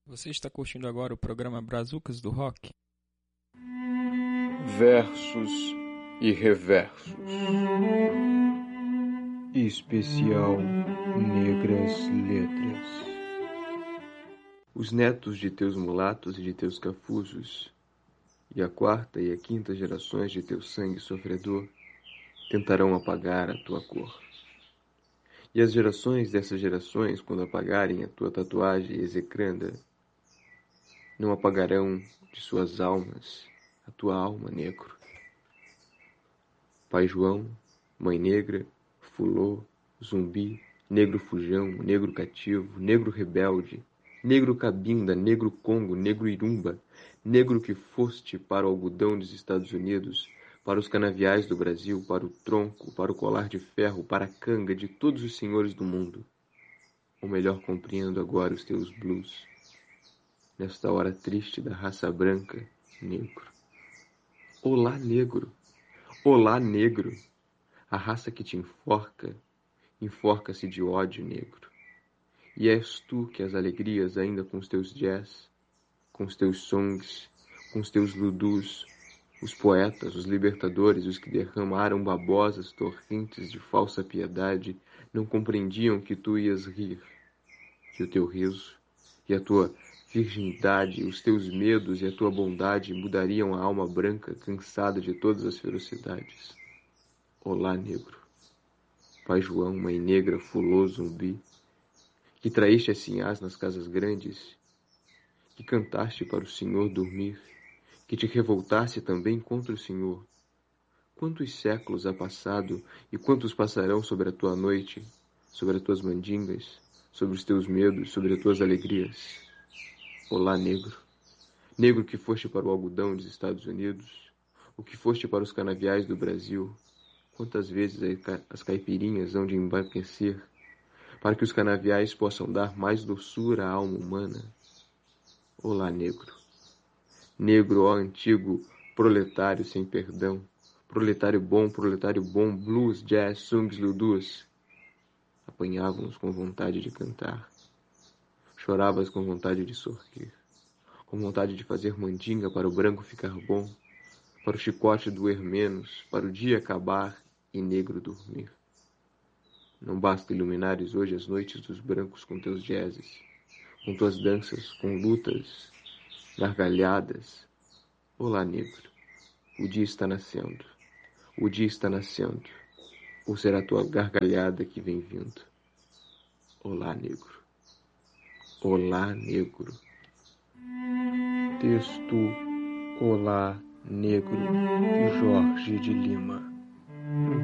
Você está curtindo agora o programa Brazucas do Rock? Versos e reversos. Especial Negras Letras. Os netos de teus mulatos e de teus cafuzos, e a quarta e a quinta gerações de teu sangue sofredor, tentarão apagar a tua cor. E as gerações dessas gerações, quando apagarem a tua tatuagem execranda, não apagarão de suas almas a tua alma, negro. Pai João, Mãe Negra, Fulô, Zumbi, Negro Fujão, Negro Cativo, Negro Rebelde, Negro Cabinda, Negro Congo, Negro Irumba, negro que foste para o algodão dos Estados Unidos, para os canaviais do Brasil, para o tronco, para o colar de ferro, para a canga de todos os senhores do mundo. Ou melhor, compreendo agora os teus blues, nesta hora triste da raça branca, negro. Olá, negro! Olá, negro! A raça que te enforca, enforca-se de ódio, negro. E és tu que as alegrias, ainda com os teus jazz, com os teus songs, com os teus ludus, os poetas, os libertadores, os que derramaram babosas torrentes de falsa piedade, não compreendiam que tu ias rir, que o teu riso e a tua virgindade, os teus medos e a tua bondade mudariam a alma branca cansada de todas as ferocidades. Olá, negro! Pai João, Mãe Negra, Fulô, Zumbi, que traíste as sinhás nas casas grandes, que cantaste para o Senhor dormir, que te revoltaste também contra o Senhor. Quantos séculos há passado e quantos passarão sobre a tua noite, sobre as tuas mandingas, sobre os teus medos, sobre as tuas alegrias? Olá, negro! Negro que foste para o algodão dos Estados Unidos, o que foste para os canaviais do Brasil. Quantas vezes as caipirinhas hão de embarquecer para que os canaviais possam dar mais doçura à alma humana? Olá, negro! Negro, ó antigo proletário sem perdão, proletário bom, blues, jazz, songs, ludus. Apanhavam-nos com vontade de cantar. Choravas com vontade de sorrir, com vontade de fazer mandinga para o branco ficar bom, para o chicote doer menos, para o dia acabar e negro dormir. Não basta iluminares hoje as noites dos brancos com teus jazzes, com tuas danças, com lutas, gargalhadas. Olá, negro! O dia está nascendo. O dia está nascendo. Ou será tua gargalhada que vem vindo? Olá, negro! Olá, negro! Texto Olá, Negro, de Jorge de Lima.